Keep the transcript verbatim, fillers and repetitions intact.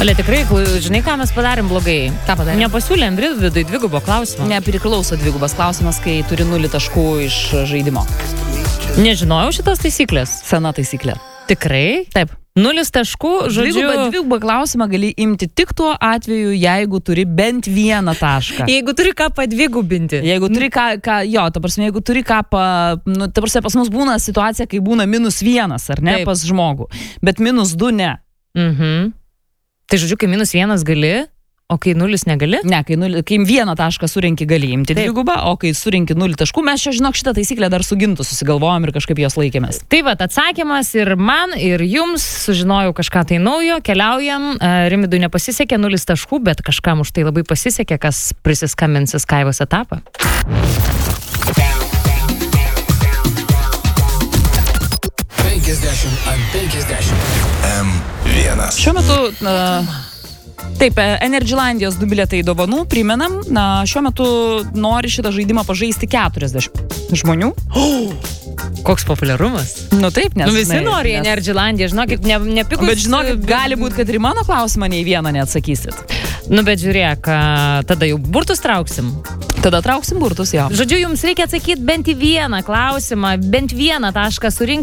Ale tikrai, žinai, ką mes padarėm blogai? Ką padarėm? Nepasiūlėm vidui dvigubo klausimo. Nepriklauso dvigubas klausimas, kai turi nulį taškų iš žaidimo. Nežinojau šitos taisyklės. Sena taisyklė. Tikrai? Taip. Nulis taškų, žodžiu... Dvigubą, dvigubą klausimą gali imti tik tuo atveju, jeigu turi bent vieną tašką. Jeigu turi ką padvigubinti. Jeigu turi ką, ką jo, ta prasme, jeigu turi ką, pa, nu, ta prasme, pas mus būna situacija, kai būna minus vienas, ar ne, Taip. pas žmogų. Bet minus du ne. Mhm. Tai žodžiu, kai minus vienas gali, o kai nulis negali? Ne, kai, nul, kai vieną tašką surinki, gali imti Taip. dvigubą, o kai surinki nulį taškų, mes čia, žinok, šitą taisyklę dar su Gintu susigalvojom ir kažkaip jos laikėmės. Tai va, atsakymas ir man, ir jums, sužinojau kažką tai naujo, keliaujam, Rimvydui nepasisekė nulis taškų, bet kažkam už tai labai pasisekė, kas prisiskambins į Skaivos etapą. penkiasdešimt ant penkiasdešimt. M vienas. Šiuo metu... Uh, Taip, Energylandijos du bilietai dovanų, primenam, na, šiuo metu nori šitą žaidimą pažaisti keturiasdešimt žmonių. Oh, koks populiarumas. Nu taip, nes... Nu, visi na, nori nes... Energylandiją, žinokit, ne, nepigus... Bet žinokit, gali būti, kad ir mano klausimą nei vieną neatsakysit. Nu, bet žiūrėk, tada jau burtus trauksim. Tada trauksim burtus, jo. Žodžiu, jums reikia atsakyti bent į vieną klausimą, bent vieną tašką surinkti.